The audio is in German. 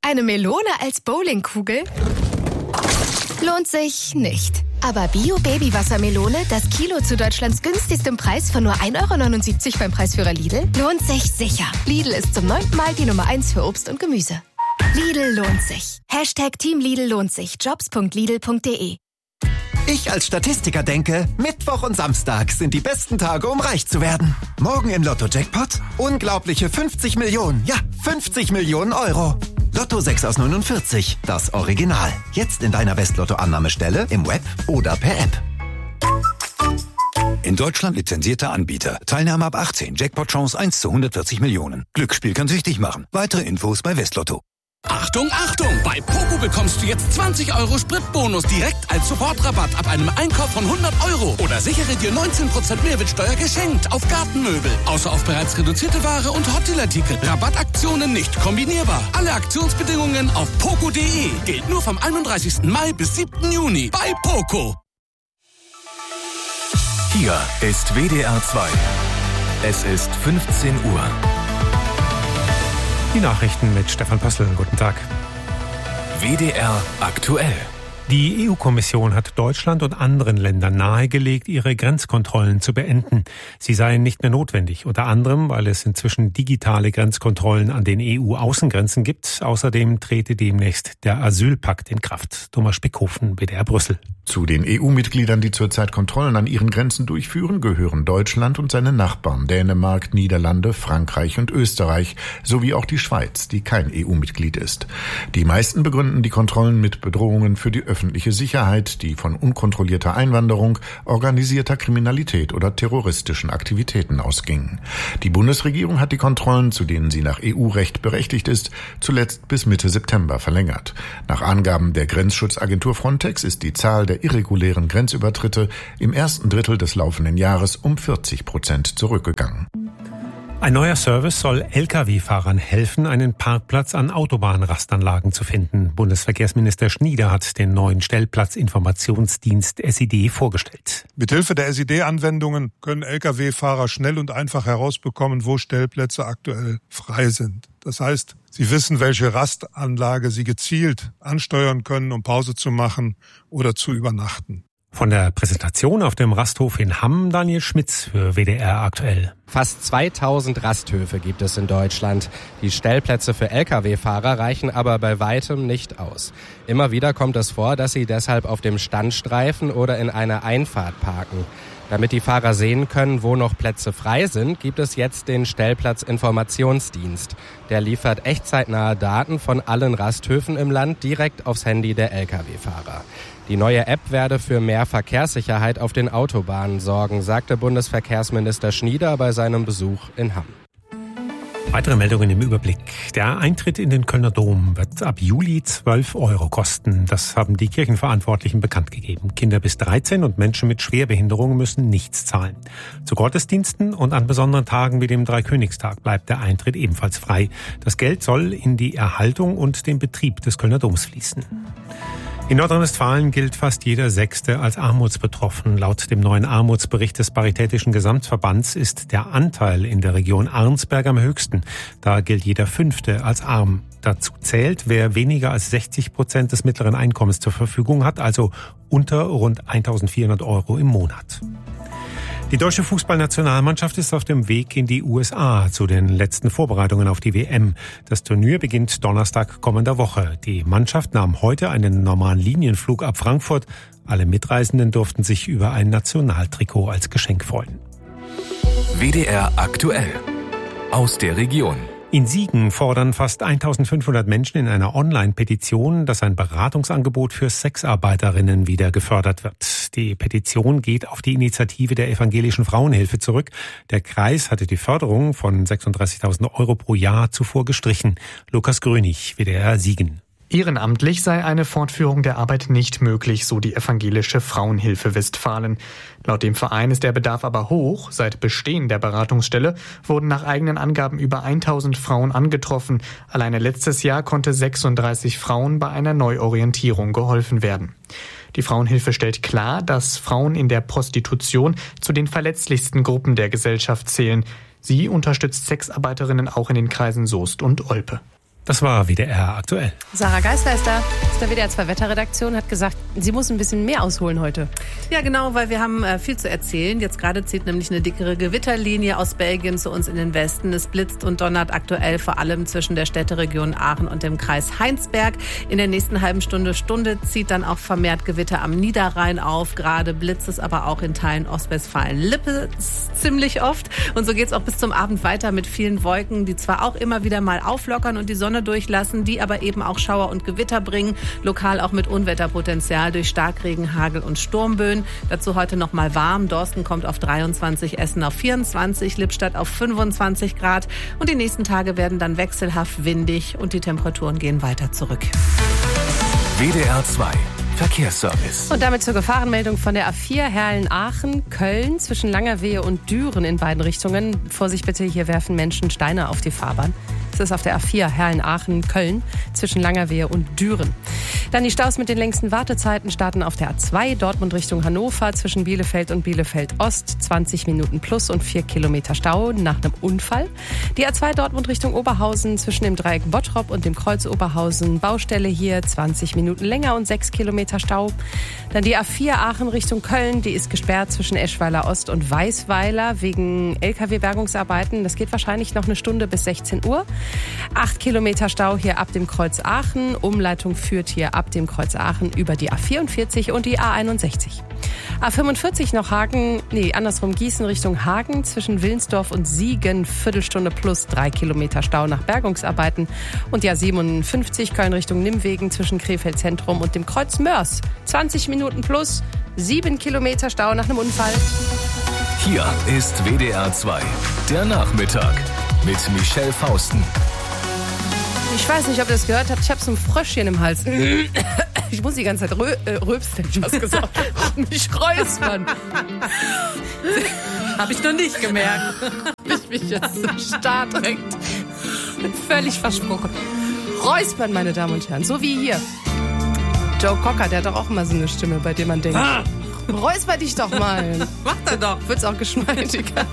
Eine Melone als Bowlingkugel? Lohnt sich nicht. Aber Bio-Babywassermelone, das Kilo zu Deutschlands günstigstem Preis von nur 1,79 € beim Preisführer Lidl, lohnt sich sicher. Lidl ist zum 9. Mal die Nummer 1 für Obst und Gemüse. Lidl lohnt sich. #Team Lidl lohnt sich. Jobs.lidl.de. Ich als Statistiker denke, Mittwoch und Samstag sind die besten Tage, um reich zu werden. Morgen im Lotto-Jackpot unglaubliche 50 Millionen. Ja, 50 Millionen Euro. Lotto 6 aus 49, das Original. Jetzt in deiner Westlotto-Annahmestelle, im Web oder per App. In Deutschland lizenzierter Anbieter. Teilnahme ab 18. Jackpot-Chance 1 zu 140 Millionen. Glücksspiel kann süchtig machen. Weitere Infos bei Westlotto. Achtung, Achtung! Bei Poco bekommst du jetzt 20 € Spritbonus direkt als Sofortrabatt ab einem Einkauf von 100 € oder sichere dir 19% Mehrwertsteuer geschenkt auf Gartenmöbel. Außer auf bereits reduzierte Ware und Hotdealer-Ticket. Rabattaktionen nicht kombinierbar. Alle Aktionsbedingungen auf poco.de. Gilt nur vom 31. Mai bis 7. Juni bei Poco. Hier ist WDR 2. Es ist 15 Uhr. Die Nachrichten mit Stefan Pössl. Guten Tag. WDR aktuell. Die EU-Kommission hat Deutschland und anderen Ländern nahegelegt, ihre Grenzkontrollen zu beenden. Sie seien nicht mehr notwendig, unter anderem, weil es inzwischen digitale Grenzkontrollen an den EU-Außengrenzen gibt. Außerdem trete demnächst der Asylpakt in Kraft. Thomas Spickhofen, WDR Brüssel. Zu den EU-Mitgliedern, die zurzeit Kontrollen an ihren Grenzen durchführen, gehören Deutschland und seine Nachbarn Dänemark, Niederlande, Frankreich und Österreich, sowie auch die Schweiz, die kein EU-Mitglied ist. Die meisten begründen die Kontrollen mit Bedrohungen für die öffentliche Sicherheit, die von unkontrollierter Einwanderung, organisierter Kriminalität oder terroristischen Aktivitäten ausgingen. Die Bundesregierung hat die Kontrollen, zu denen sie nach EU-Recht berechtigt ist, zuletzt bis Mitte September verlängert. Nach Angaben der Grenzschutzagentur Frontex ist die Zahl der irregulären Grenzübertritte im ersten Drittel des laufenden Jahres um 40% zurückgegangen. Ein neuer Service soll Lkw-Fahrern helfen, einen Parkplatz an Autobahnrastanlagen zu finden. Bundesverkehrsminister Schnieder hat den neuen Stellplatzinformationsdienst SID vorgestellt. Mithilfe der SID-Anwendungen können Lkw-Fahrer schnell und einfach herausbekommen, wo Stellplätze aktuell frei sind. Das heißt, sie wissen, welche Rastanlage sie gezielt ansteuern können, um Pause zu machen oder zu übernachten. Von der Präsentation auf dem Rasthof in Hamm, Daniel Schmitz für WDR aktuell. Fast 2000 Rasthöfe gibt es in Deutschland. Die Stellplätze für Lkw-Fahrer reichen aber bei weitem nicht aus. Immer wieder kommt es vor, dass sie deshalb auf dem Standstreifen oder in einer Einfahrt parken. Damit die Fahrer sehen können, wo noch Plätze frei sind, gibt es jetzt den Stellplatzinformationsdienst. Der liefert echtzeitnahe Daten von allen Rasthöfen im Land direkt aufs Handy der Lkw-Fahrer. Die neue App werde für mehr Verkehrssicherheit auf den Autobahnen sorgen, sagte Bundesverkehrsminister Schnieder bei seinem Besuch in Hamm. Weitere Meldungen im Überblick. Der Eintritt in den Kölner Dom wird ab Juli 12 € kosten. Das haben die Kirchenverantwortlichen bekannt gegeben. Kinder bis 13 und Menschen mit Schwerbehinderung müssen nichts zahlen. Zu Gottesdiensten und an besonderen Tagen wie dem Dreikönigstag bleibt der Eintritt ebenfalls frei. Das Geld soll in die Erhaltung und den Betrieb des Kölner Doms fließen. In Nordrhein-Westfalen gilt fast jeder Sechste als armutsbetroffen. Laut dem neuen Armutsbericht des Paritätischen Gesamtverbands ist der Anteil in der Region Arnsberg am höchsten. Da gilt jeder Fünfte als arm. Dazu zählt, wer weniger als 60% des mittleren Einkommens zur Verfügung hat, also unter rund 1.400 € im Monat. Die deutsche Fußballnationalmannschaft ist auf dem Weg in die USA zu den letzten Vorbereitungen auf die WM. Das Turnier beginnt Donnerstag kommender Woche. Die Mannschaft nahm heute einen normalen Linienflug ab Frankfurt. Alle Mitreisenden durften sich über ein Nationaltrikot als Geschenk freuen. WDR aktuell. Aus der Region. In Siegen fordern fast 1.500 Menschen in einer Online-Petition, dass ein Beratungsangebot für Sexarbeiterinnen wieder gefördert wird. Die Petition geht auf die Initiative der Evangelischen Frauenhilfe zurück. Der Kreis hatte die Förderung von 36.000 € pro Jahr zuvor gestrichen. Lukas Grönig, WDR Siegen. Ehrenamtlich sei eine Fortführung der Arbeit nicht möglich, so die Evangelische Frauenhilfe Westfalen. Laut dem Verein ist der Bedarf aber hoch. Seit Bestehen der Beratungsstelle wurden nach eigenen Angaben über 1000 Frauen angetroffen. Alleine letztes Jahr konnte 36 Frauen bei einer Neuorientierung geholfen werden. Die Frauenhilfe stellt klar, dass Frauen in der Prostitution zu den verletzlichsten Gruppen der Gesellschaft zählen. Sie unterstützt Sexarbeiterinnen auch in den Kreisen Soest und Olpe. Das war WDR aktuell. Sarah Geisler ist da, aus der WDR 2 Wetterredaktion, hat gesagt, sie muss ein bisschen mehr ausholen heute. Ja, genau, weil wir haben viel zu erzählen. Jetzt gerade zieht nämlich eine dickere Gewitterlinie aus Belgien zu uns in den Westen. Es blitzt und donnert aktuell vor allem zwischen der Städteregion Aachen und dem Kreis Heinsberg. In der nächsten halben Stunde zieht dann auch vermehrt Gewitter am Niederrhein auf. Gerade blitzt es aber auch in Teilen Ostwestfalen-Lippe ziemlich oft. Und so geht es auch bis zum Abend weiter mit vielen Wolken, die zwar auch immer wieder mal auflockern und die Sonne durchlassen, die aber eben auch Schauer und Gewitter bringen, lokal auch mit Unwetterpotenzial durch Starkregen, Hagel und Sturmböen. Dazu heute noch mal warm. Dorsten kommt auf 23, Essen auf 24, Lippstadt auf 25 Grad. Und die nächsten Tage werden dann wechselhaft windig und die Temperaturen gehen weiter zurück. WDR 2 Verkehrsservice. Und damit zur Gefahrenmeldung von der A4 Herlen-Aachen, Köln zwischen Langerwehe und Düren in beiden Richtungen. Vorsicht bitte, hier werfen Menschen Steine auf die Fahrbahn. Das ist auf der A4 Herlen-Aachen, Köln zwischen Langerwehe und Düren. Dann die Staus mit den längsten Wartezeiten starten auf der A2 Dortmund Richtung Hannover zwischen Bielefeld und Bielefeld-Ost. 20 Minuten plus und 4 Kilometer Stau nach einem Unfall. Die A2 Dortmund Richtung Oberhausen zwischen dem Dreieck Bottrop und dem Kreuz Oberhausen. Baustelle hier 20 Minuten länger und 6 Kilometer Stau. Dann die A4 Aachen Richtung Köln. Die ist gesperrt zwischen Eschweiler Ost und Weißweiler wegen LKW-Bergungsarbeiten. Das geht wahrscheinlich noch eine Stunde bis 16 Uhr. 8 Kilometer Stau hier ab dem Kreuz Aachen. Umleitung führt hier ab dem Kreuz Aachen über die A44 und die A61. A45 noch Gießen Richtung Hagen zwischen Willensdorf und Siegen. Viertelstunde plus 3 Kilometer Stau nach Bergungsarbeiten. Und die A57 Köln Richtung Nimwegen zwischen Krefeld Zentrum und dem Kreuz Mörs. 20 Minuten plus 7 Kilometer Stau nach einem Unfall. Hier ist WDR 2, der Nachmittag mit Michelle Fausten. Ich weiß nicht, ob ihr das gehört habt. Ich habe so ein Fröschchen im Hals. Ich muss die ganze Zeit rülpsen, ich hab's gesagt. Mich räuspern. Habe ich noch nicht gemerkt. Bis mich jetzt so stark drängt. Völlig versprochen. Räuspern, meine Damen und Herren. So wie hier. Joe Cocker, der hat doch auch immer so eine Stimme, bei der man denkt, räusper dich doch mal. Macht er doch. Wird's auch geschmeidiger.